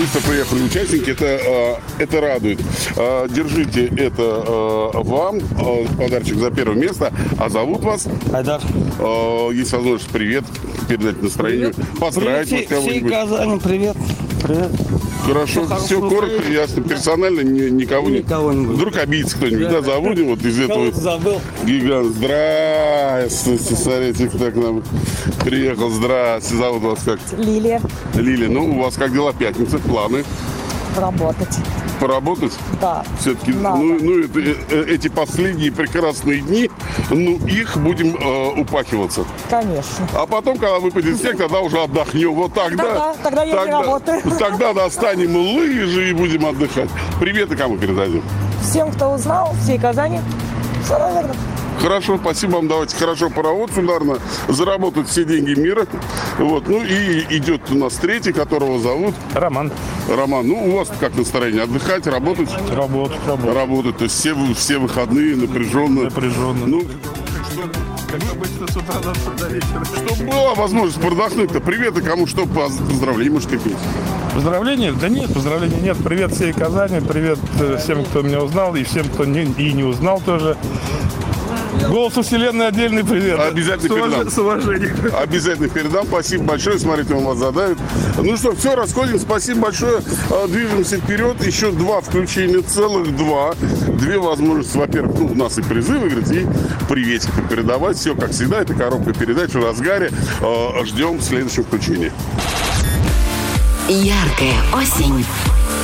быстро приехали участники, это радует. Держите это вам, подарочек за первое место. А зовут вас? Айдар. Есть возможность привет передать настроению. Поздравить вас всей кого-нибудь. Казани, привет. Привет. Хорошо, все коротко, ясно, персонально, никого не будет. Вдруг обидится кто-нибудь, да, заводим вот из этого Забыл. гиганта. Здравствуйте, смотрите, кто к нам приехал. Здравствуйте, зовут вас как? Лилия. Лилия, ну у вас как дела? Пятница, планы? Работать. Поработать? Да. Все-таки, Надо. эти последние прекрасные дни, их будем упахиваться. Конечно. А потом, когда выпадет снег, тогда уже отдохнем. Вот Тогда я не работаю. Тогда достанем лыжи и будем отдыхать. Приветы кому передадим? Всем, кто узнал, всей Казани. Все, наверное. Хорошо, спасибо вам. Давайте хорошо поработать, ударно заработать все деньги мира. Вот. Ну и идет у нас третий, которого зовут Роман. Роман. Ну, у вас как настроение? Отдыхать, работать? Работать. То есть все выходные напряженно. Ну, Как обычно, с утра до вечера. чтобы была возможность продохнуть-то. Привет и кому что, поздравления, может, какие-то. Поздравления? Да нет, поздравлений нет. Привет всей Казани, привет всем, кто меня узнал, и всем, кто не узнал тоже. Голосу Вселенной отдельный привет. Обязательно передам. С уважением. Обязательно передам. Спасибо большое. Смотрите, он вас задавит. Ну что, все, расходим. Спасибо большое. Движемся вперед. Еще два включения, целых два. Две возможности. Во-первых, у нас и призы выиграть, и приветики передавать. Все, как всегда, это коробка передач в разгаре. Ждем следующего включения. Яркая осень.